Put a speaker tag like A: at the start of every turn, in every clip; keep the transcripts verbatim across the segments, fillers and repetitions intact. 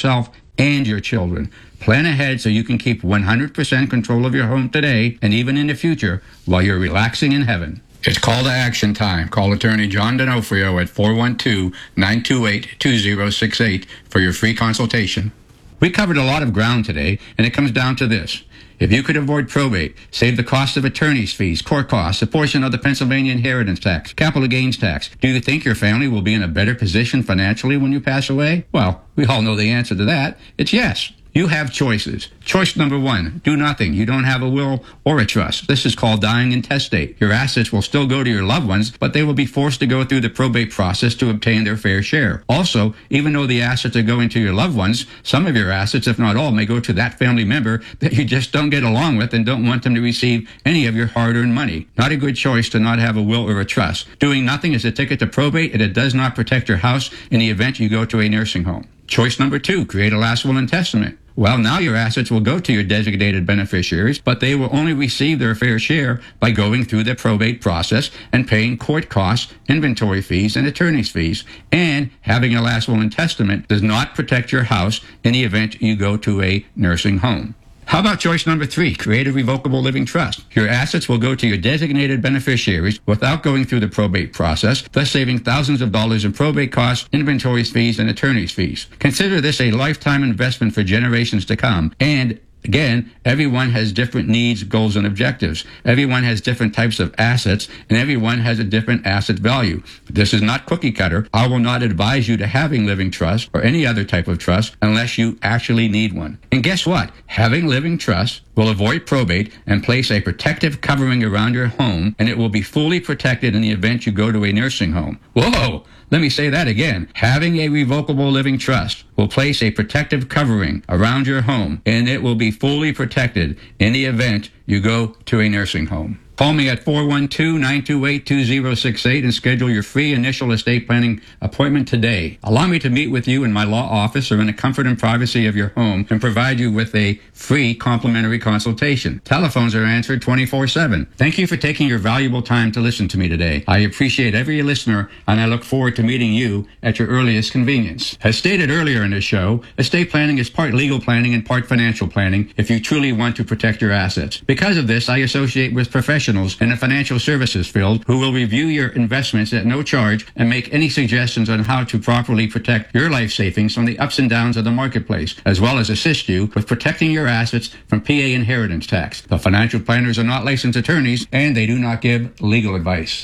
A: yourself and your children. Plan ahead so you can keep one hundred percent control of your home today and even in the future while you're relaxing in heaven. It's call to action time. Call attorney John D'Onofrio at four one two, nine two eight, two zero six eight for your free consultation. We covered a lot of ground today, and it comes down to this. If you could avoid probate, save the cost of attorney's fees, court costs, a portion of the Pennsylvania inheritance tax, capital gains tax, do you think your family will be in a better position financially when you pass away? Well, we all know the answer to that. It's yes. You have choices. Choice number one, do nothing. You don't have a will or a trust. This is called dying intestate. Your assets will still go to your loved ones, but they will be forced to go through the probate process to obtain their fair share. Also, even though the assets are going to your loved ones, some of your assets, if not all, may go to that family member that you just don't get along with and don't want them to receive any of your hard-earned money. Not a good choice to not have a will or a trust. Doing nothing is a ticket to probate, and it does not protect your house in the event you go to a nursing home. Choice number two, create a last will and testament. Well, now your assets will go to your designated beneficiaries, but they will only receive their fair share by going through the probate process and paying court costs, inventory fees, and attorney's fees. And having a last will and testament does not protect your house in the event you go to a nursing home. How about choice number three, create a revocable living trust? Your assets will go to your designated beneficiaries without going through the probate process, thus saving thousands of dollars in probate costs, inventory fees, and attorney's fees. Consider this a lifetime investment for generations to come. And again, everyone has different needs, goals, and objectives. Everyone has different types of assets, and everyone has a different asset value. This is not cookie cutter. I will not advise you to having living trust or any other type of trust unless you actually need one. And guess what? Having living trust will avoid probate and place a protective covering around your home, and it will be fully protected in the event you go to a nursing home. Whoa! Let me say that again. Having a revocable living trust will place a protective covering around your home, and it will be fully protected in the event you go to a nursing home. Call me at four one two, nine two eight, two zero six eight and schedule your free initial estate planning appointment today. Allow me to meet with you in my law office or in the comfort and privacy of your home and provide you with a free complimentary consultation. Telephones are answered twenty-four seven. Thank you for taking your valuable time to listen to me today. I appreciate every listener, and I look forward to meeting you at your earliest convenience. As stated earlier in the show, estate planning is part legal planning and part financial planning if you truly want to protect your assets. Because of this, I associate with professionals in the financial services field who will review your investments at no charge and make any suggestions on how to properly protect your life savings from the ups and downs of the marketplace, as well as assist you with protecting your assets from P A inheritance tax. The financial planners are not licensed attorneys, and they do not give legal advice.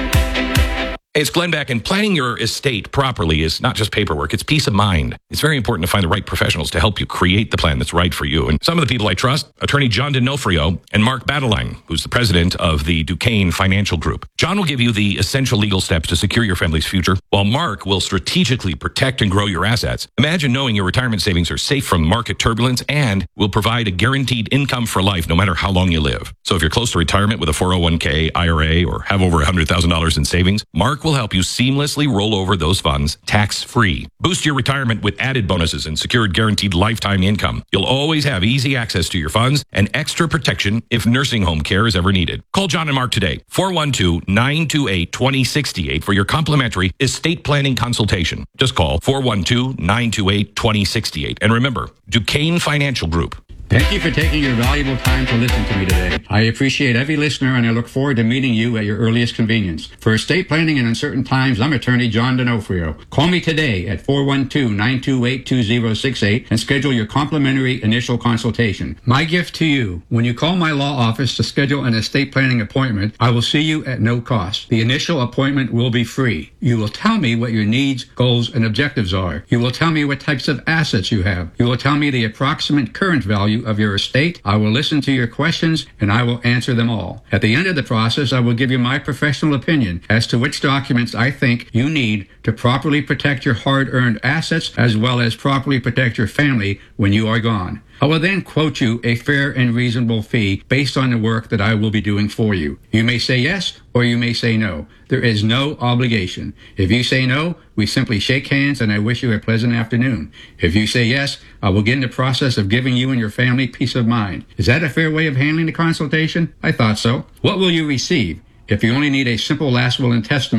B: It's Glenn Beck, and planning your estate properly is not just paperwork, it's peace of mind. It's very important to find the right professionals to help you create the plan that's right for you. And some of the people I trust, attorney John D'Onofrio and Mark Badelang, who's the president of the Duquesne Financial Group. John will give you the essential legal steps to secure your family's future, while Mark will strategically protect and grow your assets. Imagine knowing your retirement savings are safe from market turbulence and will provide a guaranteed income for life no matter how long you live. So if you're close to retirement with a four oh one k, I R A, or have over one hundred thousand dollars in savings, Mark will help you seamlessly roll over those funds tax-free. Boost your retirement with added bonuses and secured guaranteed lifetime income. You'll always have easy access to your funds and extra protection if nursing home care is ever needed. Call John and Mark today, four one two, nine two eight, two zero six eight for your complimentary estate planning consultation. Just call four one two, nine two eight, two zero six eight. And remember, Duquesne Financial Group.
A: Thank you for taking your valuable time to listen to me today. I appreciate every listener, and I look forward to meeting you at your earliest convenience. For estate planning in uncertain times, I'm attorney John D'Onofrio. Call me today at four one two, nine two eight, two zero six eight and schedule your complimentary initial consultation. My gift to you, when you call my law office to schedule an estate planning appointment, I will see you at no cost. The initial appointment will be free. You will tell me what your needs, goals, and objectives are. You will tell me what types of assets you have. You will tell me the approximate current value of your estate. I will listen to your questions, and I will answer them all. At the end of the process, I will give you my professional opinion as to which documents I think you need to properly protect your hard-earned assets as well as properly protect your family when you are gone. I will then quote you a fair and reasonable fee based on the work that I will be doing for you. You may say yes or you may say no. There is no obligation. If you say no, we simply shake hands and I wish you a pleasant afternoon. If you say yes, I will begin the process of giving you and your family peace of mind. Is that a fair way of handling the consultation? I thought so. What will you receive? If you only need a simple last will and testament,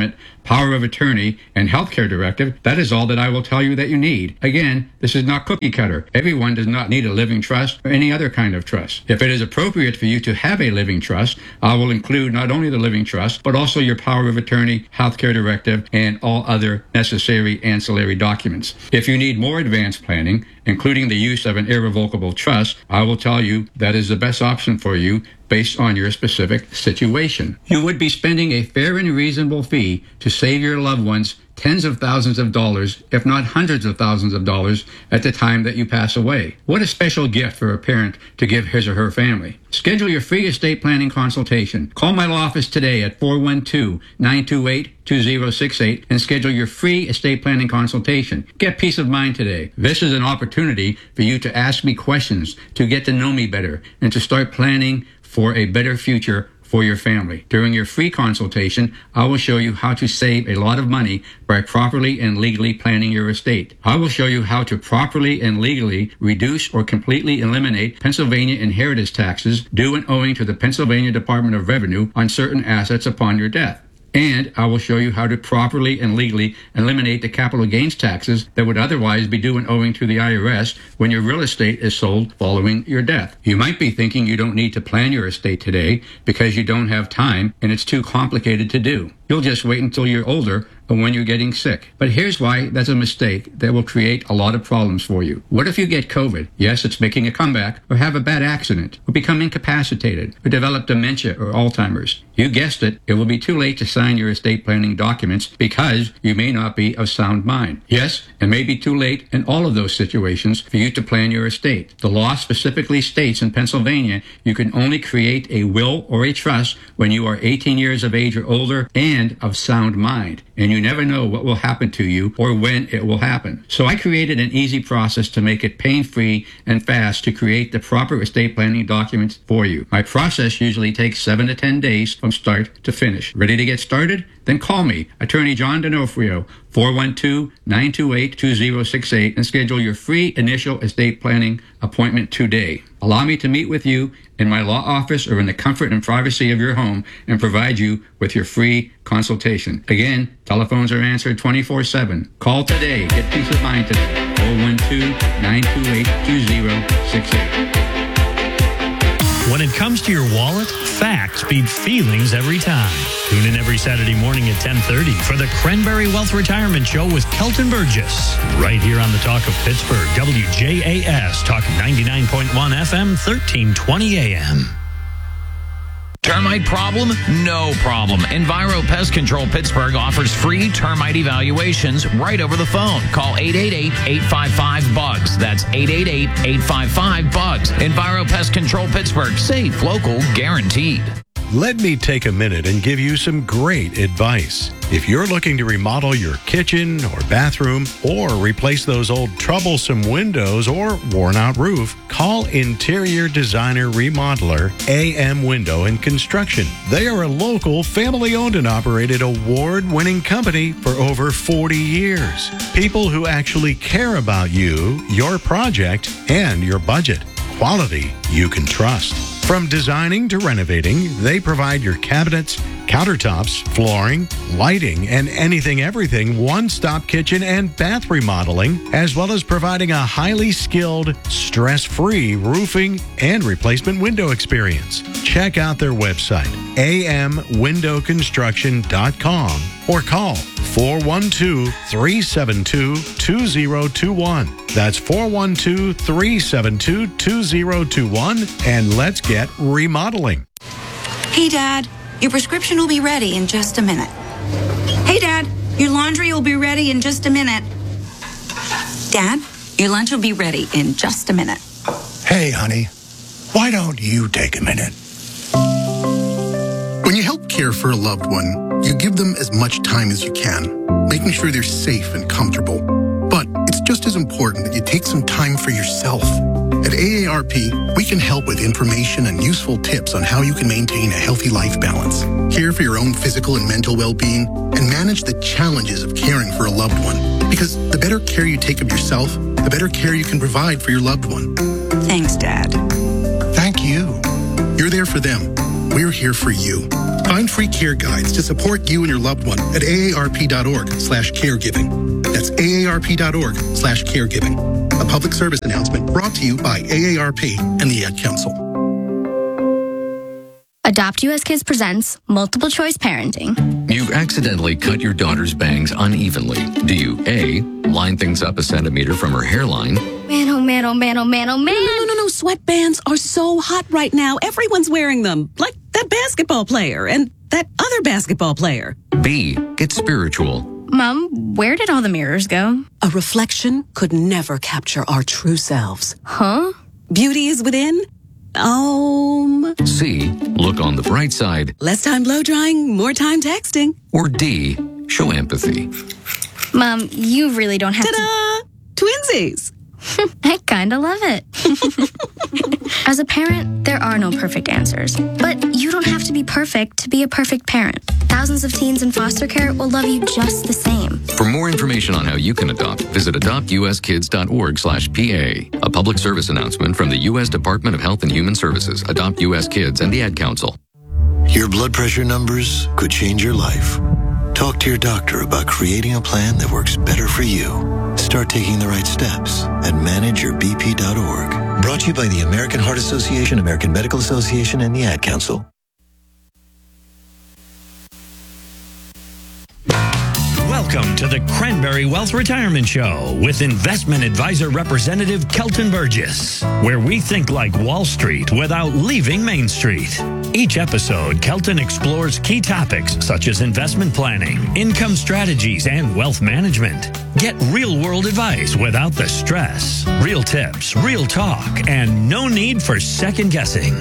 A: power of attorney, and healthcare directive, that is all that I will tell you that you need. Again, this is not cookie cutter. Everyone does not need a living trust or any other kind of trust. If it is appropriate for you to have a living trust, I will include not only the living trust, but also your power of attorney, healthcare directive, and all other necessary ancillary documents. If you need more advanced planning, including the use of an irrevocable trust, I will tell you that is the best option for you based on your specific situation. You would be spending a fair and reasonable fee to save your loved ones tens of thousands of dollars, if not hundreds of thousands of dollars, at the time that you pass away. What a special gift for a parent to give his or her family. Schedule your free estate planning consultation. Call my law office today at four one two, nine two eight, two zero six eight and schedule your free estate planning consultation. Get peace of mind today. This is an opportunity for you to ask me questions, to get to know me better, and to start planning for a better future for your family. During your free consultation, I will show you how to save a lot of money by properly and legally planning your estate. I will show you how to properly and legally reduce or completely eliminate Pennsylvania inheritance taxes due and owing to the Pennsylvania Department of Revenue on certain assets upon your death. And I will show you how to properly and legally eliminate the capital gains taxes that would otherwise be due and owing to the I R S when your real estate is sold following your death. You might be thinking you don't need to plan your estate today because you don't have time and it's too complicated to do. You'll just wait until you're older or when you're getting sick. But here's why that's a mistake that will create a lot of problems for you. What if you get COVID? Yes, it's making a comeback, or have a bad accident, or become incapacitated, or develop dementia or Alzheimer's. You guessed it, it will be too late to sign your estate planning documents because you may not be of sound mind. Yes, it may be too late in all of those situations for you to plan your estate. The law specifically states in Pennsylvania you can only create a will or a trust when you are eighteen years of age or older and of sound mind. And you never know what will happen to you or when it will happen. So I created an easy process to make it pain-free and fast to create the proper estate planning documents for you. My process usually takes seven to ten days from start to finish. Ready to get started? Then call me, Attorney John D'Onofrio, four one two, nine two eight, two zero six eight, and schedule your free initial estate planning appointment today. Allow me to meet with you in my law office or in the comfort and privacy of your home and provide you with your free consultation. Again, telephones are answered twenty-four seven. Call today. Get peace of mind today. four one two, nine two eight, two zero six eight.
C: When it comes to your wallet, facts beat feelings every time. Tune in every Saturday morning at ten thirty for the Cranberry Wealth Retirement Show with Kelton Burgess. Right here on the Talk of Pittsburgh, W J A S, Talk ninety-nine point one F M, thirteen twenty A M.
D: Termite problem? No problem. Enviro Pest Control Pittsburgh offers free termite evaluations right over the phone. Call eight eight eight, eight five five, B U G S. That's eight eight eight, eight five five, B U G S. Enviro Pest Control Pittsburgh. Safe, local, guaranteed.
E: Let me take a minute and give you some great advice. If you're looking to remodel your kitchen or bathroom or replace those old troublesome windows or worn-out roof, call Interior Designer Remodeler A M Window and Construction. They are a local, family-owned and operated award-winning company for over forty years. People who actually care about you, your project, and your budget. Quality you can trust. From designing to renovating, they provide your cabinets, countertops, flooring, lighting, and anything everything one-stop kitchen and bath remodeling, as well as providing a highly skilled, stress-free roofing and replacement window experience. Check out their website, a m window construction dot com, or call four one two, three seven two, two zero two one. That's four one two, three seven two, two zero two one, and let's get remodeling.
F: Hey, Dad, your prescription will be ready in just a minute. Hey, Dad, your laundry will be ready in just a minute. Dad, your lunch will be ready in just a minute.
G: Hey, honey, why don't you take a minute? When you help care for a loved one, you give them as much time as you can, making sure they're safe and comfortable. But it's just as important that you take some time for yourself. At A A R P, we can help with information and useful tips on how you can maintain a healthy life balance, care for your own physical and mental well-being, and manage the challenges of caring for a loved one. Because the better care you take of yourself, the better care you can provide for your loved one.
F: Thanks, Dad.
G: Thank you. You're there for them. we're here for you. Find free care guides to support you and your loved one at aarp.org slash caregiving. That's aarp.org slash caregiving. A public service announcement brought to you by A A R P and the Ad Council.
H: Adopt U S Kids presents Multiple Choice Parenting.
I: You've accidentally cut your daughter's bangs unevenly. Do you A, line things up a centimeter from her hairline?
H: Man, oh man, oh man, oh man, oh man.
J: No, no, no, no. Sweatbands are so hot right now. Everyone's wearing them. Like that basketball player and that other basketball player.
I: B, get spiritual.
H: Mom, where did all the mirrors go?
J: A reflection could never capture our true selves.
H: Huh?
J: Beauty is within. Um.
I: C, look on the bright side.
J: Less time blow drying, more time texting.
I: Or D, show empathy.
H: Mom, you really don't have
J: Ta-da! To... Twinsies.
H: I kind of love it. As a parent, there are no perfect answers. But you don't have to be perfect to be a perfect parent. Thousands of teens in foster care will love you just the same.
I: For more information on how you can adopt, visit adopt u s kids dot org slash P A. A public service announcement from the U S Department of Health and Human Services, Adopt U S Kids, and the Ad Council.
K: Your blood pressure numbers could change your life. Talk to your doctor about creating a plan that works better for you. Start taking the right steps at manage your b p dot org. Brought to you by the American Heart Association, American Medical Association, and the Ad Council.
C: Welcome to the Cranberry Wealth Retirement Show with investment advisor representative Kelton Burgess, where we think like Wall Street without leaving Main Street. Each episode, Kelton explores key topics such as investment planning, income strategies, and wealth management. Get real-world advice without the stress, real tips, real talk, and no need for second-guessing.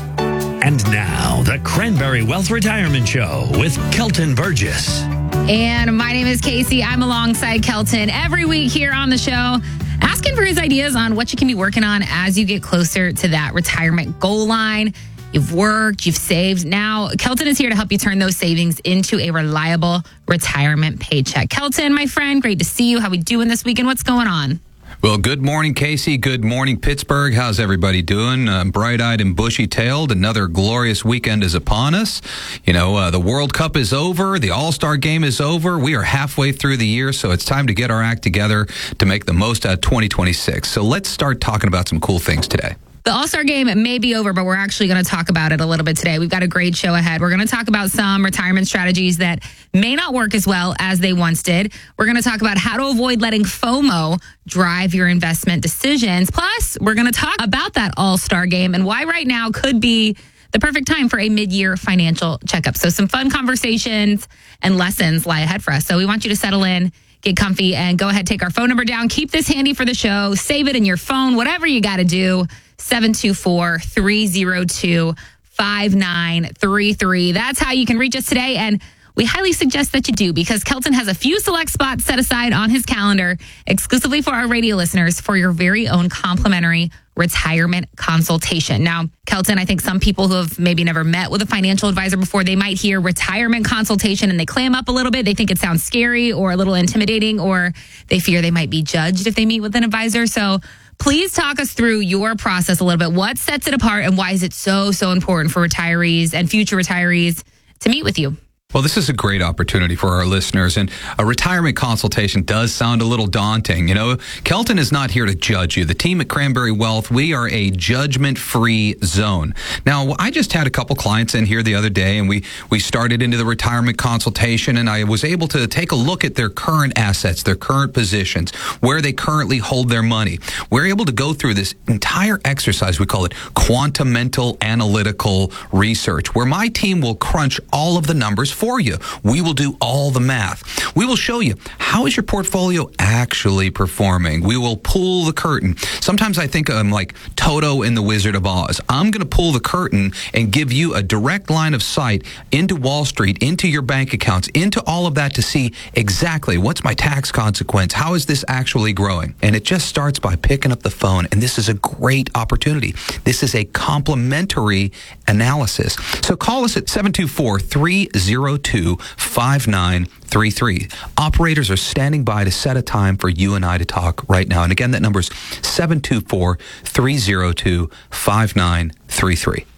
C: And now, the Cranberry Wealth Retirement Show with Kelton Burgess.
L: And my name is Casey. I'm alongside Kelton every week here on the show, asking for his ideas on what you can be working on as you get closer to that retirement goal line. You've worked, you've saved. Now, Kelton is here to help you turn those savings into a reliable retirement paycheck. Kelton, my friend, great to see you. How we doing this weekend? What's going on?
M: Well, good morning, Casey. Good morning, Pittsburgh. How's everybody doing? Uh, bright-eyed and bushy-tailed. Another glorious weekend is upon us. You know, uh, the World Cup is over. The All-Star Game is over. We are halfway through the year, so it's time to get our act together to make the most out of twenty twenty-six. So let's start talking about some cool things today.
L: The All-Star Game may be over, but we're actually going to talk about it a little bit today. We've got a great show ahead. We're going to talk about some retirement strategies that may not work as well as they once did. We're going to talk about how to avoid letting FOMO drive your investment decisions. Plus, we're going to talk about that All-Star Game and why right now could be the perfect time for a mid-year financial checkup. So some fun conversations and lessons lie ahead for us. So we want you to settle in, get comfy, and go ahead, take our phone number down. Keep this handy for the show. Save it in your phone, whatever you got to do. seven two four, three zero two, five nine three three. That's how you can reach us today. And we highly suggest that you do, because Kelton has a few select spots set aside on his calendar exclusively for our radio listeners for your very own complimentary retirement consultation. Now, Kelton, I think some people who have maybe never met with a financial advisor before, they might hear retirement consultation and they clam up a little bit. They think it sounds scary or a little intimidating, or they fear they might be judged if they meet with an advisor. So please talk us through your process a little bit. What sets it apart, and why is it so, so important for retirees and future retirees to meet with you?
M: Well, this is a great opportunity for our listeners, and a retirement consultation does sound a little daunting. You know, Kelton is not here to judge you. The team at Cranberry Wealth, we are a judgment-free zone. Now, I just had a couple clients in here the other day, and we, we started into the retirement consultation, and I was able to take a look at their current assets, their current positions, where they currently hold their money. We're able to go through this entire exercise. We call it quantum mental analytical research, where my team will crunch all of the numbers for For you. We will do all the math. We will show you, how is your portfolio actually performing? We will pull the curtain. Sometimes I think I'm like Toto in the Wizard of Oz. I'm going to pull the curtain and give you a direct line of sight into Wall Street, into your bank accounts, into all of that to see exactly what's my tax consequence. How is this actually growing? And it just starts by picking up the phone. And this is a great opportunity. This is a complimentary analysis. So call us at seven two four, three zero two, five nine three three. Operators are standing by to set a time for you and I to talk right now. And again, that number is seven two four, three zero two, five nine three three.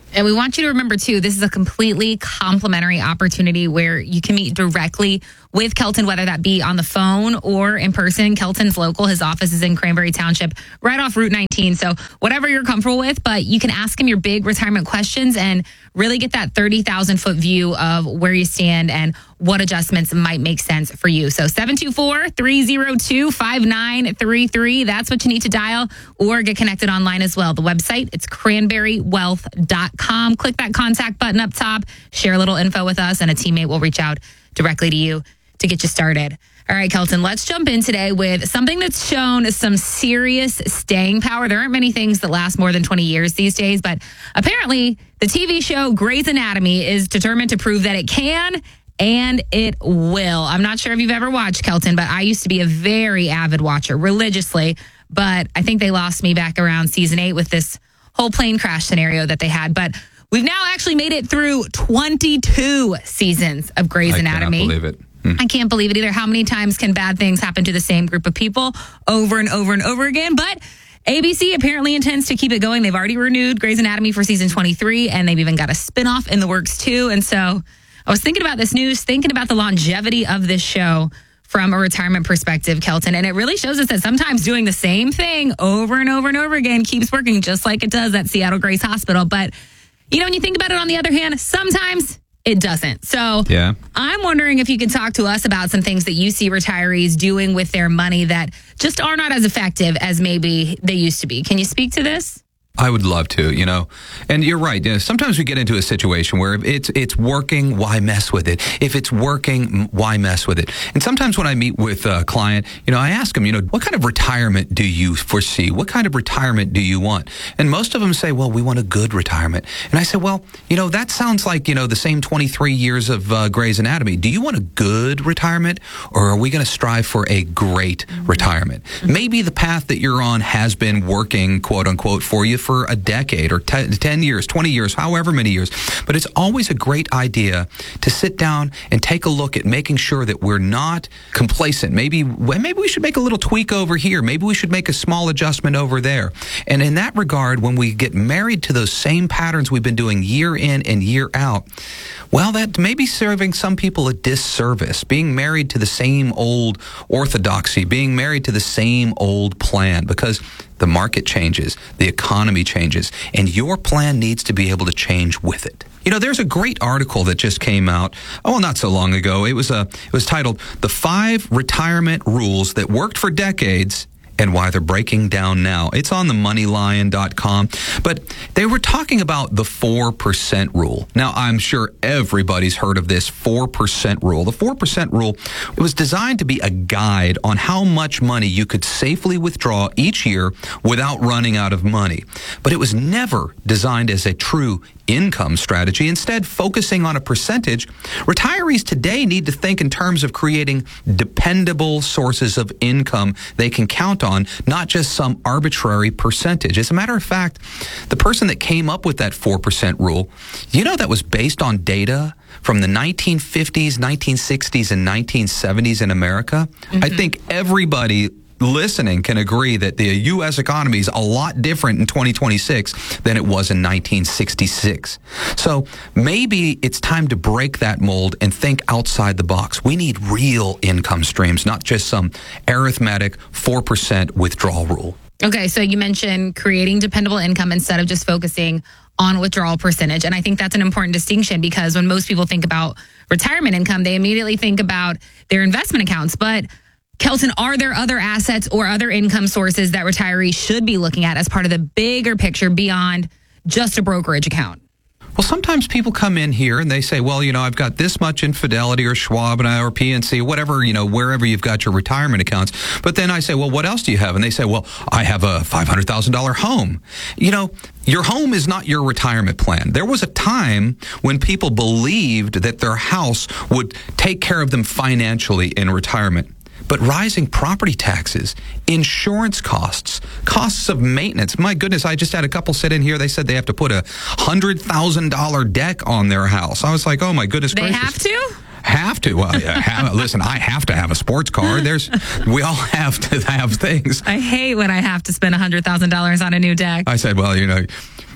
L: And we want you to remember, too, this is a completely complimentary opportunity where you can meet directly with Kelton, whether that be on the phone or in person. Kelton's local. His office is in Cranberry Township, right off Route nineteen. So whatever you're comfortable with, but you can ask him your big retirement questions and really get that thirty thousand foot view of where you stand and what adjustments might make sense for you. So seven two four, three zero two, five nine three three. That's what you need to dial, or get connected online as well. The website, it's cranberry wealth dot com. Click that contact button up top, share a little info with us, and a teammate will reach out directly to you to get you started. All right, Kelton, let's jump in today with something that's shown some serious staying power. There aren't many things that last more than twenty years these days, but apparently the T V show Grey's Anatomy is determined to prove that it can and it will. I'm not sure if you've ever watched, Kelton, but I used to be a very avid watcher, religiously, but I think they lost me back around season eight with this whole plane crash scenario that they had. But we've now actually made it through twenty-two seasons of Grey's
M: I
L: Anatomy.
M: I cannot believe it.
L: I can't believe it either. How many times can bad things happen to the same group of people over and over and over again? But A B C apparently intends to keep it going. They've already renewed Grey's Anatomy for season twenty-three, and they've even got a spinoff in the works too. And so I was thinking about this news, thinking about the longevity of this show from a retirement perspective, Kelton. And it really shows us that sometimes doing the same thing over and over and over again keeps working, just like it does at Seattle Grace Hospital. But, you know, when you think about it on the other hand, sometimes it doesn't. So
M: yeah.
L: I'm wondering if you could talk to us about some things that you see retirees doing with their money that just are not as effective as maybe they used to be. Can you speak to this?
M: I would love to, you know, and you're right. You know, sometimes we get into a situation where it's it's working, why mess with it? If it's working, why mess with it? And sometimes when I meet with a client, you know, I ask them, you know, what kind of retirement do you foresee? What kind of retirement do you want? And most of them say, well, we want a good retirement. And I said, well, you know, that sounds like, you know, the same twenty-three years of uh, Grey's Anatomy. Do you want a good retirement, or are we going to strive for a great mm-hmm. retirement? Mm-hmm. Maybe the path that you're on has been working, quote unquote, for you for a decade or ten years, twenty years, however many years. But it's always a great idea to sit down and take a look at making sure that we're not complacent. Maybe, maybe we should make a little tweak over here. Maybe we should make a small adjustment over there. And in that regard, when we get married to those same patterns we've been doing year in and year out, well, that may be serving some people a disservice. Being married to the same old orthodoxy, being married to the same old plan, because the market changes, the economy changes, and your plan needs to be able to change with it. You know, there's a great article that just came out, oh, not so long ago. It was a, it was titled, "The Five Retirement Rules That Worked for Decades and Why They're Breaking Down Now." It's on the money lion dot com. But they were talking about the four percent rule. Now, I'm sure everybody's heard of this four percent rule. The four percent rule, it was designed to be a guide on how much money you could safely withdraw each year without running out of money. But it was never designed as a true income strategy. Instead, focusing on a percentage, retirees today need to think in terms of creating dependable sources of income they can count on, not just some arbitrary percentage. As a matter of fact, the person that came up with that four percent rule, you know, that was based on data from the nineteen fifties, nineteen sixties, and nineteen seventies in America. Mm-hmm. I think everybody listening can agree that the U S economy is a lot different in twenty twenty-six than it was in nineteen sixty-six. So maybe it's time to break that mold and think outside the box. We need real income streams, not just some arithmetic four percent withdrawal rule.
L: Okay, so you mentioned creating dependable income instead of just focusing on withdrawal percentage. And I think that's an important distinction, because when most people think about retirement income, they immediately think about their investment accounts. But Kelton, are there other assets or other income sources that retirees should be looking at as part of the bigger picture beyond just a brokerage account?
M: Well, sometimes people come in here and they say, well, you know, I've got this much in Fidelity or Schwab and I or P N C, whatever, you know, wherever you've got your retirement accounts. But then I say, well, what else do you have? And they say, well, I have a five hundred thousand dollars home. You know, your home is not your retirement plan. There was a time when people believed that their house would take care of them financially in retirement. But rising property taxes, insurance costs, costs of maintenance. My goodness, I just had a couple sit in here. They said they have to put a one hundred thousand dollars deck on their house. I was like, oh, my goodness
L: they
M: gracious.
L: They have to?
M: Have to. Well, yeah, have, listen, I have to have a sports car. There's, we all have to have things.
L: I hate when I have to spend one hundred thousand dollars on a new deck.
M: I said, well, you know,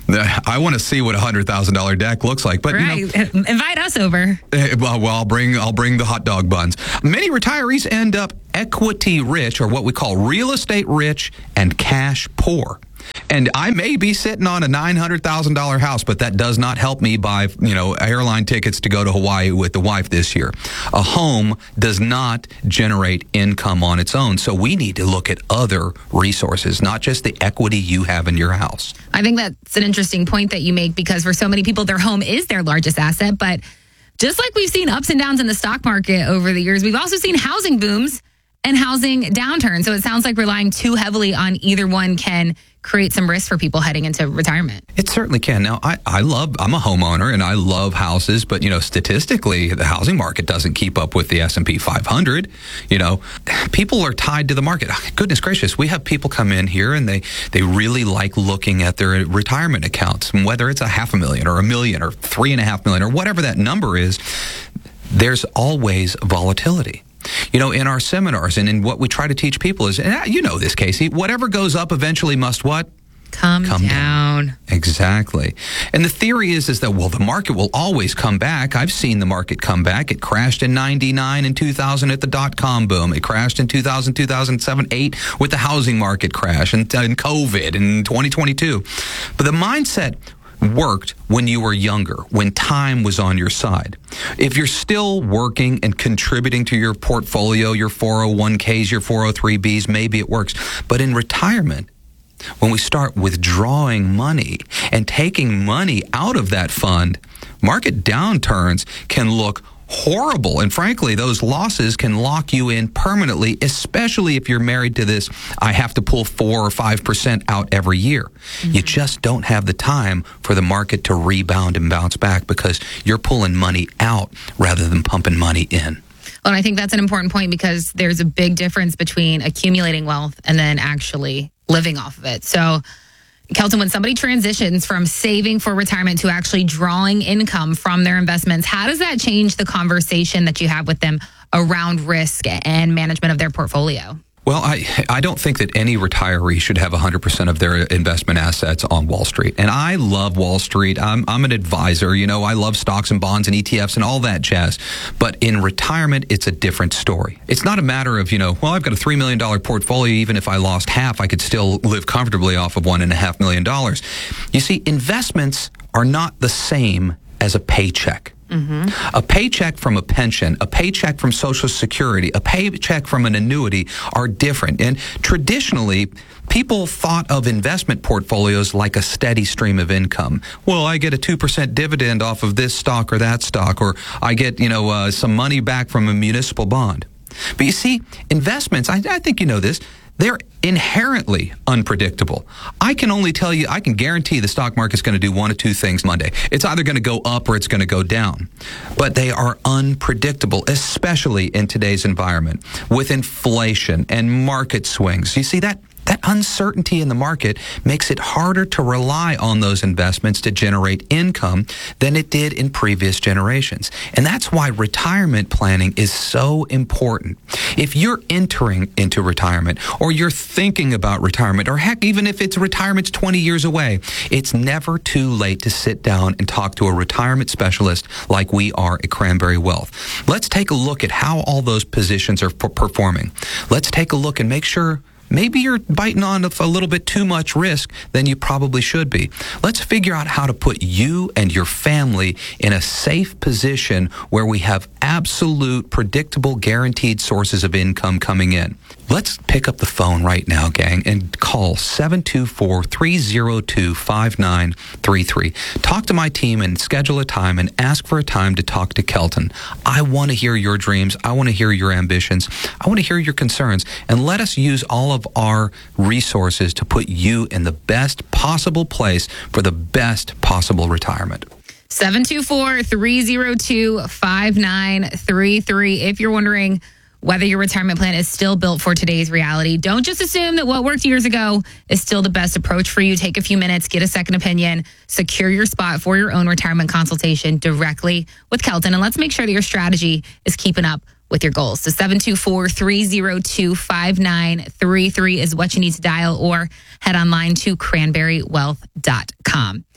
M: I want to see what a one hundred thousand dollars deck looks like. But
L: right.
M: you know,
L: invite us over.
M: Well, well, I'll bring I'll bring the hot dog buns. Many retirees end up equity rich, or what we call real estate rich, and cash poor. And I may be sitting on a nine hundred thousand dollars house, but that does not help me buy, you know, airline tickets to go to Hawaii with the wife this year. A home does not generate income on its own. So we need to look at other resources, not just the equity you have in your house.
L: I think that's an interesting point that you make, because for so many people, their home is their largest asset. But just like we've seen ups and downs in the stock market over the years, we've also seen housing booms and housing downturns. So it sounds like relying too heavily on either one can create some risk for people heading into retirement.
M: It certainly can. Now, I, I love, I'm a homeowner and I love houses, but, you know, statistically, the housing market doesn't keep up with the S and P five hundred. You know, people are tied to the market. Goodness gracious, we have people come in here and they, they really like looking at their retirement accounts, whether it's a half a million or a million or three and a half million or whatever that number is, there's always volatility. You know, in our seminars and in what we try to teach people is, and you know this, Casey, whatever goes up eventually must what?
L: Come,
M: come
L: down.
M: down. Exactly. And the theory is, is that, well, the market will always come back. I've seen the market come back. It crashed in ninety-nine and two thousand at the dot-com boom. It crashed in two thousand, two thousand seven, eight with the housing market crash and, and COVID in twenty twenty-two. But the mindset worked when you were younger, when time was on your side. If you're still working and contributing to your portfolio, your four oh one k's, your four oh three b's, maybe it works. But in retirement, when we start withdrawing money and taking money out of that fund, market downturns can look horrible. And frankly, those losses can lock you in permanently, especially if you're married to this, I have to pull four or five percent out every year. Mm-hmm. You just don't have the time for the market to rebound and bounce back because you're pulling money out rather than pumping money in.
L: Well, and I think that's an important point, because there's a big difference between accumulating wealth and then actually living off of it. So, Kelton, when somebody transitions from saving for retirement to actually drawing income from their investments, how does that change the conversation that you have with them around risk and management of their portfolio?
M: Well, I I don't think that any retiree should have one hundred percent of their investment assets on Wall Street. And I love Wall Street. I'm I'm an advisor. You know, I love stocks and bonds and E T Fs and all that jazz. But in retirement, it's a different story. It's not a matter of, you know, well, I've got a three million dollars portfolio. Even if I lost half, I could still live comfortably off of one point five million dollars. You see, investments are not the same as a paycheck. Mm-hmm. A paycheck from a pension, a paycheck from Social Security, a paycheck from an annuity are different. And traditionally, people thought of investment portfolios like a steady stream of income. Well, I get a two percent dividend off of this stock or that stock, or I get, you know, uh, some money back from a municipal bond. But you see, investments, I, I think you know this, they're inherently unpredictable. I can only tell you, I can guarantee the stock market's going to do one of two things Monday. It's either going to go up or it's going to go down. But they are unpredictable, especially in today's environment with inflation and market swings. You see that? That uncertainty in the market makes it harder to rely on those investments to generate income than it did in previous generations. And that's why retirement planning is so important. If you're entering into retirement, or you're thinking about retirement, or heck, even if it's retirement's twenty years away, it's never too late to sit down and talk to a retirement specialist like we are at Cranberry Wealth. Let's take a look at how all those positions are p- performing. Let's take a look and make sure maybe you're biting on a little bit too much risk than you probably should be. Let's figure out how to put you and your family in a safe position where we have absolute, predictable, guaranteed sources of income coming in. Let's pick up the phone right now, gang, and call seven two four, three oh two, five nine three three. Talk to my team and schedule a time and ask for a time to talk to Kelton. I want to hear your dreams. I want to hear your ambitions. I want to hear your concerns. And let us use all of our resources to put you in the best possible place for the best possible retirement.
L: seven two four, three oh two, five nine three three. If you're wondering whether your retirement plan is still built for today's reality, don't just assume that what worked years ago is still the best approach for you. Take a few minutes, get a second opinion, secure your spot for your own retirement consultation directly with Kelton, and let's make sure that your strategy is keeping up with your goals. So seven two four, three oh two, five nine three three is what you need to dial, or head online to cranberry wealth dot com.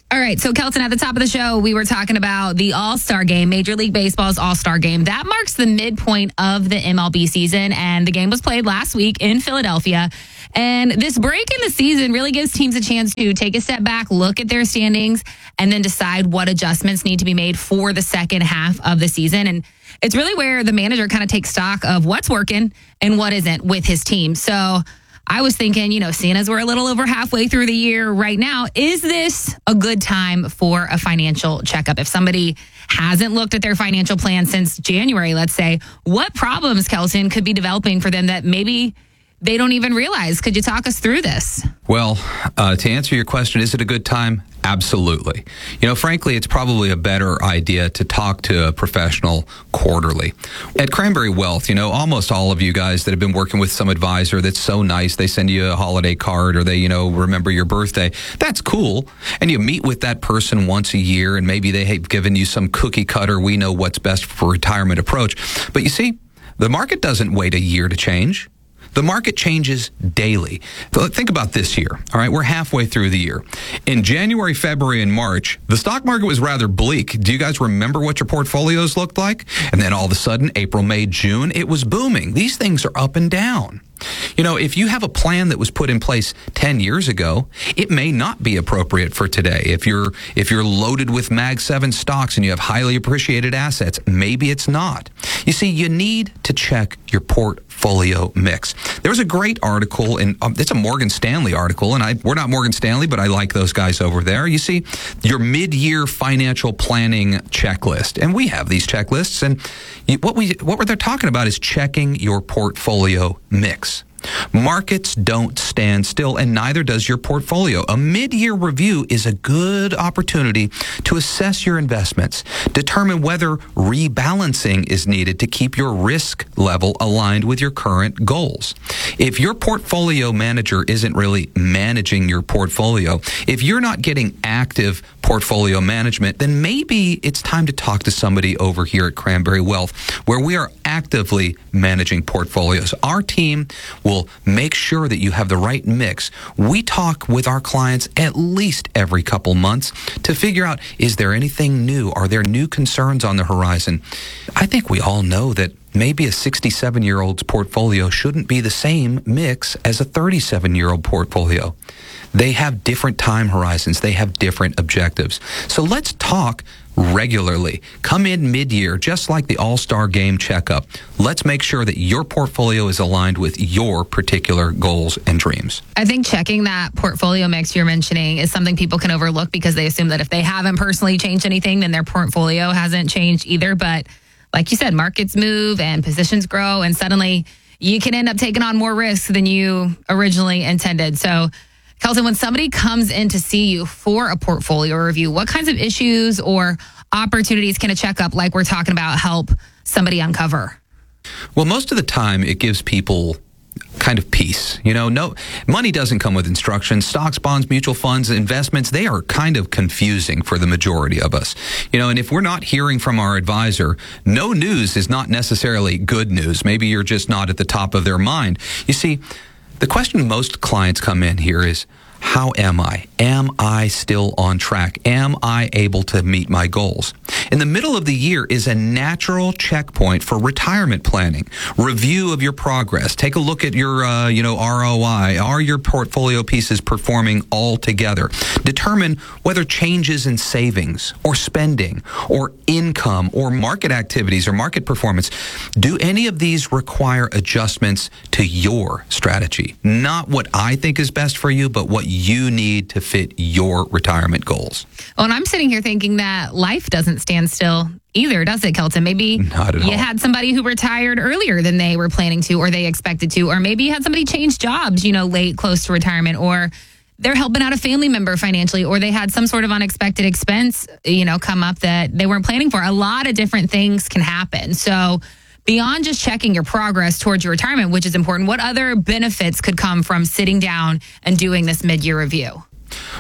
L: All right, so Kelton, at the top of the show, we were talking about the All-Star Game, Major League Baseball's All-Star Game. That marks the midpoint of the M L B season, and the game was played last week in Philadelphia. And this break in the season really gives teams a chance to take a step back, look at their standings, and then decide what adjustments need to be made for the second half of the season. And it's really where the manager kind of takes stock of what's working and what isn't with his team. So I was thinking, you know, seeing as we're a little over halfway through the year right now, is this a good time for a financial checkup? If somebody hasn't looked at their financial plan since January, let's say, what problems, Kelton, could be developing for them that maybe they don't even realize? Could you talk us through this?
M: Well, uh, to answer your question, is it a good time? Absolutely. You know, frankly, it's probably a better idea to talk to a professional quarterly. At Cranberry Wealth, you know, almost all of you guys that have been working with some advisor that's so nice, they send you a holiday card or they, you know, remember your birthday. That's cool. And you meet with that person once a year and maybe they have given you some cookie cutter, we know what's best for retirement approach. But you see, the market doesn't wait a year to change. The market changes daily. Think about this year. All right, we're halfway through the year. In January, February, and March, the stock market was rather bleak. Do you guys remember what your portfolios looked like? And then all of a sudden, April, May, June, it was booming. These things are up and down. You know, if you have a plan that was put in place ten years ago, it may not be appropriate for today. If you're if you're loaded with Mag seven stocks and you have highly appreciated assets, maybe it's not. You see, you need to check your portfolio mix. There was a great article, in um, it's a Morgan Stanley article, and I we're not Morgan Stanley, but I like those guys over there. You see, your mid-year financial planning checklist, and we have these checklists, and you, what we what they're talking about is checking your portfolio mix. Markets don't stand still, and neither does your portfolio. A mid-year review is a good opportunity to assess your investments, determine whether rebalancing is needed to keep your risk level aligned with your current goals. If your portfolio manager isn't really managing your portfolio, if you're not getting active portfolio management, then maybe it's time to talk to somebody over here at Cranberry Wealth, where we are actively managing portfolios. Our team will make sure that you have the right mix. We talk with our clients at least every couple months to figure out, is there anything new? Are there new concerns on the horizon? I think we all know that maybe a sixty-seven-year-old's portfolio shouldn't be the same mix as a thirty-seven-year-old portfolio. They have different time horizons. They have different objectives. So let's talk regularly. Come in mid-year, just like the All-Star Game checkup. Let's make sure that your portfolio is aligned with your particular goals and dreams.
L: I think checking that portfolio mix you're mentioning is something people can overlook because they assume that if they haven't personally changed anything, then their portfolio hasn't changed either. But like you said, markets move and positions grow, and suddenly you can end up taking on more risk than you originally intended. So, Kelton, when somebody comes in to see you for a portfolio review, what kinds of issues or opportunities can a checkup like we're talking about help somebody uncover?
M: Well, most of the time it gives people kind of peace. You know, no money doesn't come with instructions. Stocks, bonds, mutual funds, investments, they are kind of confusing for the majority of us. You know, and if we're not hearing from our advisor, no news is not necessarily good news. Maybe you're just not at the top of their mind. You see, the question most clients come in here is, how am I? Am I still on track? Am I able to meet my goals? In the middle of the year is a natural checkpoint for retirement planning. Review of your progress. Take a look at your, uh, you know, R O I. Are your portfolio pieces performing all together? Determine whether changes in savings or spending or income or market activities or market performance, do any of these require adjustments to your strategy? Not what I think is best for you, but what you need to fit your retirement goals.
L: Well, and I'm sitting here thinking that life doesn't stand still either, does it, Kelton? Maybe
M: Not at
L: you
M: all.
L: had somebody who retired earlier than they were planning to or they expected to, or maybe you had somebody change jobs, you know, late, close to retirement, or they're helping out a family member financially, or they had some sort of unexpected expense, you know, come up that they weren't planning for. A lot of different things can happen. So beyond just checking your progress towards your retirement, which is important, what other benefits could come from sitting down and doing this mid-year review?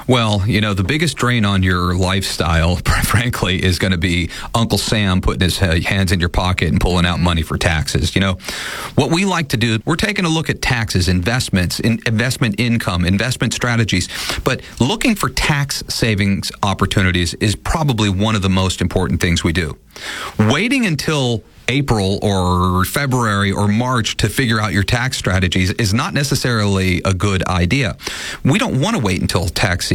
M: Well, you know, the biggest drain on your lifestyle, frankly, is going to be Uncle Sam putting his hands in your pocket and pulling out money for taxes. You know, what we like to do, we're taking a look at taxes, investments, in, investment income, investment strategies, but looking for tax savings opportunities is probably one of the most important things we do. Waiting until April or February or March to figure out your tax strategies is not necessarily a good idea. We don't want to wait until tax season.